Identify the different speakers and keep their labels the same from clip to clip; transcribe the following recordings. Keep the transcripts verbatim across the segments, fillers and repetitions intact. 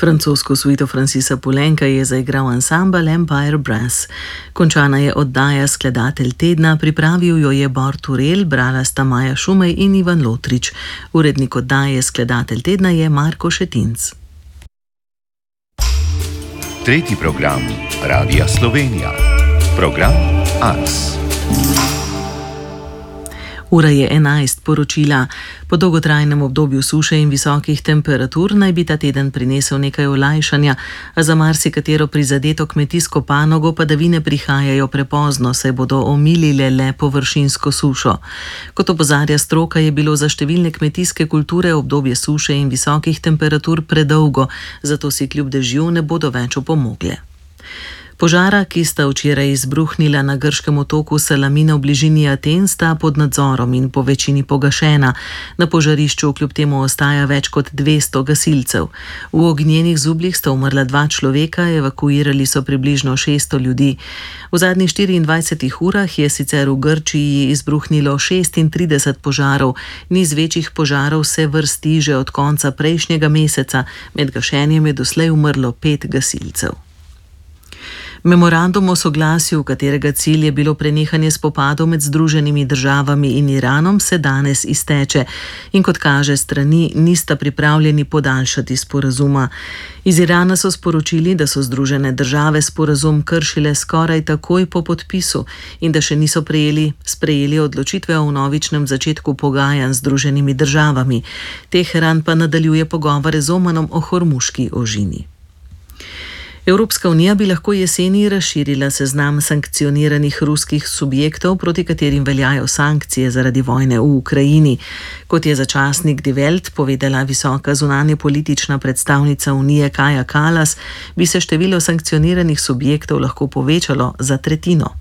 Speaker 1: Francosko suito Francisa Poulenca je zaigral ansambel Empire Brass. Končana je oddaja Skladatelj tedna, pripravil jo je Bor Turel, brala sta Maja Šumej in Ivan Lotrič. Urednik oddaje Skladatelj tedna je Marko Šetinc.
Speaker 2: Tretji program Radia Slovenija. Program Ars.
Speaker 1: Ura je enajst, poročila. Po dolgotrajnem obdobju suše in visokih temperatur naj bi ta teden prinesel nekaj olajšanja, a za marsikatero prizadeto kmetijsko panogo padavine prihajajo prepozno, saj bodo omilile le površinsko sušo. Kot opozarja stroka, je bilo za številne kmetijske kulture obdobje suše in visokih temperatur predolgo, zato si kljub dežju ne bodo več opomogle. Požara, ki sta včeraj izbruhnila na grškem otoku Salamina v bližini Aten, sta pod nadzorom in po večini pogašena. Na požarišču kljub temu ostaja več kot dvesto gasilcev. V ognjenih zubljih sta umrla dva človeka, evakuirali so približno šeststo ljudi. V zadnjih štiriindvajsetih urah je sicer v Grčiji izbruhnilo šestintrideset požarov, niz večjih požarov se vrsti že od konca prejšnjega meseca, med gašenjem je doslej umrlo pet gasilcev. Memorandum o soglasju, katerega cilj je bilo prenehanje spopadov med Združenimi državami in Iranom, se danes izteče in kot kaže, strani nista pripravljeni podaljšati sporazuma. Iz Irana so sporočili, da so Združene države sporazum kršile skoraj takoj po podpisu in da še niso prejeli, sprejeli odločitve o vnovičnem začetku pogajanj z Združenimi državami. Teheran pa nadaljuje pogovore z Omanom o Hormuški ožini. Evropska unija bi lahko jeseni razširila seznam sankcioniranih ruskih subjektov, proti katerim veljajo sankcije zaradi vojne v Ukrajini. Kot je za časnik Die Welt povedala visoka zunanjepolitična predstavnica Unije Kaja Kallas, bi se število sankcioniranih subjektov lahko povečalo za tretjino.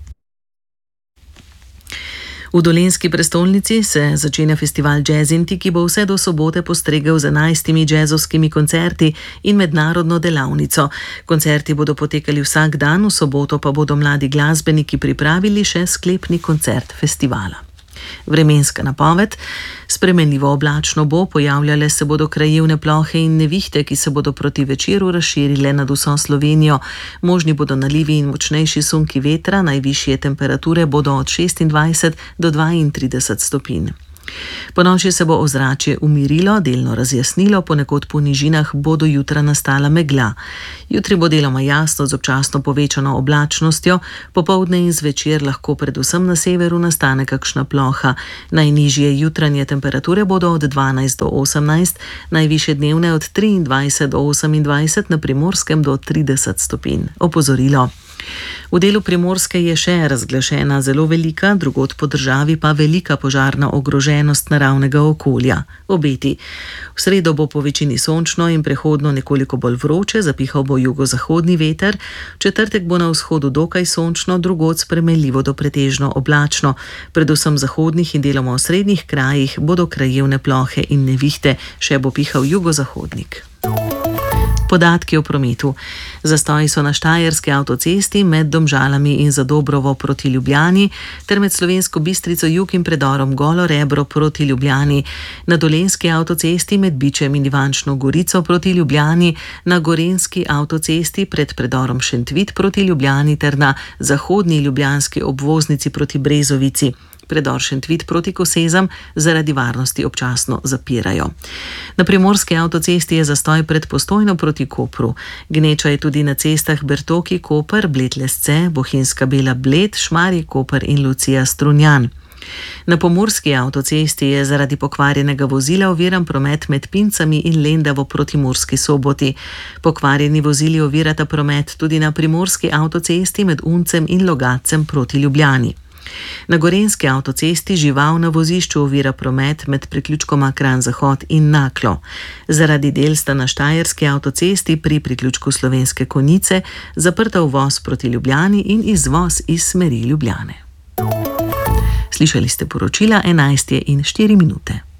Speaker 1: V dolenjski prestolnici se začenja festival Jazzinti, ki bo vse do sobote postregel z enajstimi džezovskimi koncerti in mednarodno delavnico. Koncerti bodo potekali vsak dan, v soboto pa bodo mladi glasbeniki pripravili še sklepni koncert festivala. Vremenska napoved: spremenljivo oblačno bo, pojavljale se bodo krajevne plohe in nevihte, ki se bodo proti večeru razširile nad vso Slovenijo. Možni bodo nalivi in močnejši sunki vetra, najvišje temperature bodo od šestindvajset do dvaintrideset stopinj. Ponoči se bo ozračje umirilo, delno razjasnilo, ponekod po nižinah bo do jutra nastala megla. Jutri bo deloma jasno z občasno povečano oblačnostjo, popoldne in zvečer lahko predvsem na severu nastane kakšna ploha. Najnižje jutranje temperature bodo od dvanajst do osemnajst, najvišje dnevne od triindvajset do osemindvajset, na Primorskem do trideset stopinj. Opozorilo: v delu Primorske je še razglašena zelo velika, drugod po državi pa velika požarna ogroženost naravnega okolja. Obeti: v sredo bo po večini sončno in prehodno nekoliko bolj vroče, zapihal bo jugozahodni veter, v četrtek bo na vzhodu dokaj sončno, drugod spremenljivo do pretežno oblačno. Predvsem v zahodnih in deloma v srednjih krajih bodo krajevne plohe in nevihte, še bo pihal jugozahodnik. Podatki o prometu. Zastoji so na štajerski avtocesti med Domžalami in Zadobrovo proti Ljubljani ter med Slovensko Bistrico jug in predorom Golo Rebro proti Ljubljani, na dolenjski avtocesti med Bičem in Ivančno Gorico proti Ljubljani, na gorenjski avtocesti pred predorom Šentvit proti Ljubljani ter na zahodni ljubljanski obvoznici proti Brezovici. Predor Šentvit proti Kosezam zaradi varnosti občasno zapirajo. Na primorski avtocesti je zastoj pred Postojno proti Kopru. Gneča je tudi na cestah Bertoki Koper, Bled Lesce, Bohinjska Bela Bled, Šmarje Koper in Lucija Strunjan. Na pomurski avtocesti je zaradi pokvarjenega vozila oviran promet med Pincami in Lendavo proti Murski Soboti. Pokvarjeni vozili ovirata promet tudi na primorski avtocesti med Uncem in Logatcem proti Ljubljani. Na gorenjski avtocesti žival na vozišču ovira promet med priključkoma Kranj Zahod in Naklo. Zaradi del sta na štajerski avtocesti pri priključku Slovenske Konjice zaprta uvoz proti Ljubljani in izvoz iz smeri Ljubljane. Slišali ste poročila, enajst je in štiri minute.